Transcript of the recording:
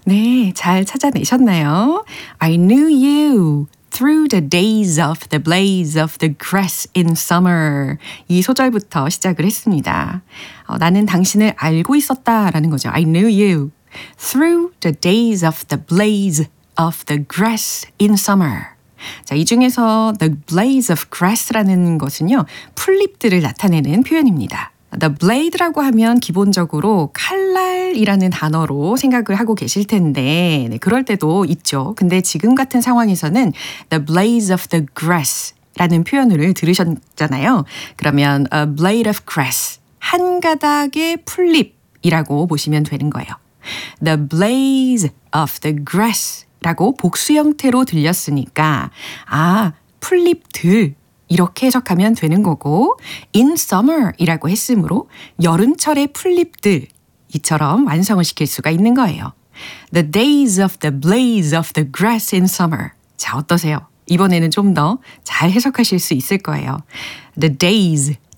네, 잘 찾아내셨나요? I knew you through the days of the blaze of the grass in summer. 이 소절부터 시작을 했습니다. 나는 당신을 알고 있었다라는 거죠. I knew you through the days of the blaze of the grass in summer. 자, 이 중에서 the blaze of grass라는 것은요, 풀잎들을 나타내는 표현입니다. The blade라고 하면 기본적으로 칼날이라는 단어로 생각을 하고 계실 텐데 네, 그럴 때도 있죠. 근데 지금 같은 상황에서는 the blaze of the grass라는 표현을 들으셨잖아요. 그러면 a blade of grass, 한 가닥의 풀잎이라고 보시면 되는 거예요. The blaze of the grass 라고 복수 형태로 들렸으니까 풀잎들 이렇게 해석하면 되는 거고 in summer 이라고 했으므로 여름철의 풀잎들 이처럼 완성을 시킬 수가 있는 거예요. The days of the blaze of the grass in summer. 자, 어떠세요? 이번에는 좀 더 잘 해석하실 수 있을 거예요. The days